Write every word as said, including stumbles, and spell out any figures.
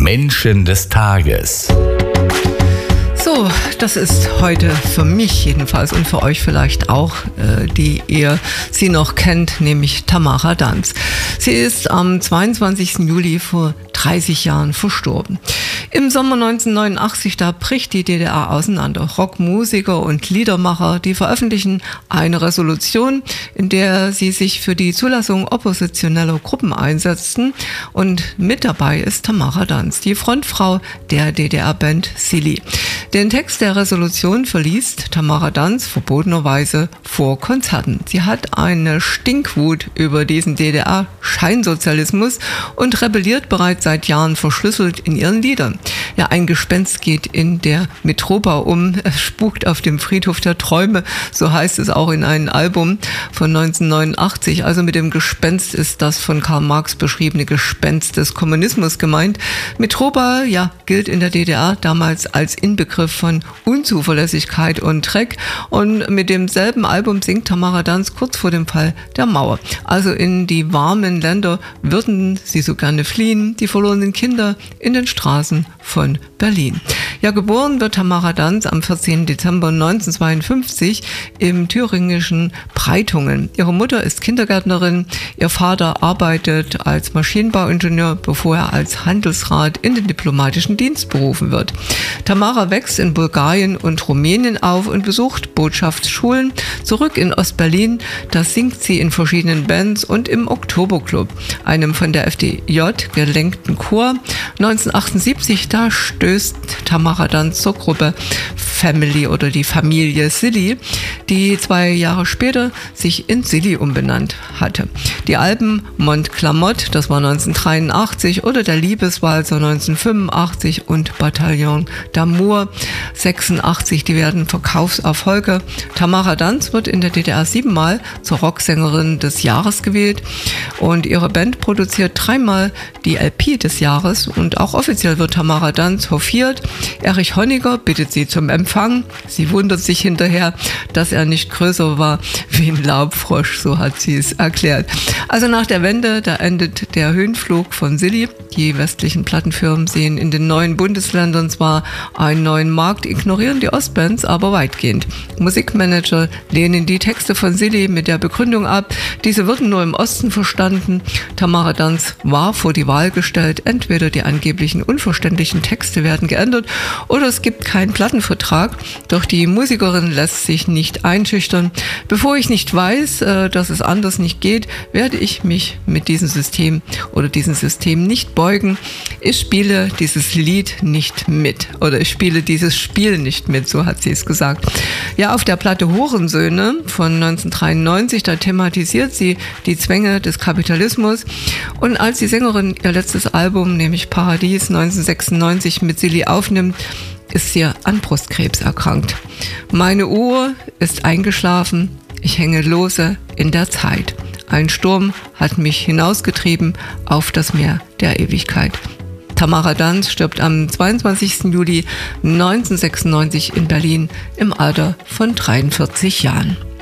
Menschen des Tages. So, das ist heute für mich jedenfalls und für euch vielleicht auch, äh, die ihr sie noch kennt, nämlich Tamara Danz. Sie ist am zweiundzwanzigsten Juli vor dreißig Jahren verstorben. Im Sommer neunzehnhundertneunundachtzig, da bricht die D D R auseinander. Rockmusiker und Liedermacher, die veröffentlichen eine Resolution, in der sie sich für die Zulassung oppositioneller Gruppen einsetzten. Und mit dabei ist Tamara Danz, die Frontfrau der D D R-Band Silly. Den Text der Resolution verliest Tamara Danz verbotenerweise vor Konzerten. Sie hat eine Stinkwut über diesen D D R-Scheinsozialismus und rebelliert bereits seit Jahren verschlüsselt in ihren Liedern. Ja, ein Gespenst geht in der Metropa um, es spukt auf dem Friedhof der Träume, so heißt es auch in einem Album von neunzehnhundertneunundachtzig. Also mit dem Gespenst ist das von Karl Marx beschriebene Gespenst des Kommunismus gemeint. Metropa, ja, gilt in der D D R damals als Inbegriff von Unzuverlässigkeit und Dreck. Und mit demselben Album singt Tamara Danz kurz vor dem Fall der Mauer. Also in die warmen Länder würden sie so gerne fliehen, die verlorenen Kinder in den Straßen von Berlin. Ja, geboren wird Tamara Danz am vierzehnten Dezember neunzehnhundertzweiundfünfzig im thüringischen Breitungen. Ihre Mutter ist Kindergärtnerin, ihr Vater arbeitet als Maschinenbauingenieur, bevor er als Handelsrat in den diplomatischen Dienst berufen wird. Tamara wächst in Bulgarien und Rumänien auf und besucht Botschaftsschulen. Zurück in Ostberlin, da singt sie in verschiedenen Bands und im Oktoberclub, einem von der F D J gelenkten Chor. neunzehnhundertachtundsiebzig, da stößt Tamara Danz zur Gruppe Family oder die Familie Silly, die zwei Jahre später sich in Silly umbenannt hatte. Die Alben Mont Clamotte, das war neunzehnhundertdreiundachtzig, oder Der Liebeswalzer neunzehnhundertfünfundachtzig und Bataillon d'Amour sechsundachtzig, die werden Verkaufserfolge. Tamara Danz wird in der D D R siebenmal zur Rocksängerin des Jahres gewählt und ihre Band produziert dreimal die L P des Jahres und auch offiziell wird Tamara Danz hofiert. Erich Honecker bittet sie zum Empfang. Sie wundert sich hinterher, dass er nicht größer war wie ein Laubfrosch, so hat sie es erklärt. Also nach der Wende, da endet der Höhenflug von Silly. Die westlichen Plattenfirmen sehen in den neuen Bundesländern zwar einen neuen Markt, ignorieren die Ostbands aber weitgehend. Musikmanager lehnen die Texte von Silly mit der Begründung ab, diese würden nur im Osten verstanden. Tamara Danz war vor die Wahl gestellt, entweder die angeblichen unverständlichen Texte werden geändert oder es gibt keinen Plattenvertrag, doch die Musikerin lässt sich nicht einschüchtern. Bevor ich nicht weiß, dass es anders nicht geht, werde ich mich mit diesem System oder diesem System nicht beugen. Ich spiele dieses Lied nicht mit oder ich spiele dieses Spiel nicht mit, so hat sie es gesagt. Ja, auf der Platte Hurensöhne von neunzehnhundertdreiundneunzig, da thematisiert sie die Zwänge des Kapitalismus und als die Sängerin ihr letztes Album, nämlich Paradies neunzehnhundertsechsundneunzig mit Silly aufnimmt, ist sie an Brustkrebs erkrankt. Meine Uhr ist eingeschlafen, ich hänge lose in der Zeit. Ein Sturm hat mich hinausgetrieben auf das Meer der Ewigkeit. Tamara Danz stirbt am zweiundzwanzigsten Juli neunzehnhundertsechsundneunzig in Berlin im Alter von dreiundvierzig Jahren.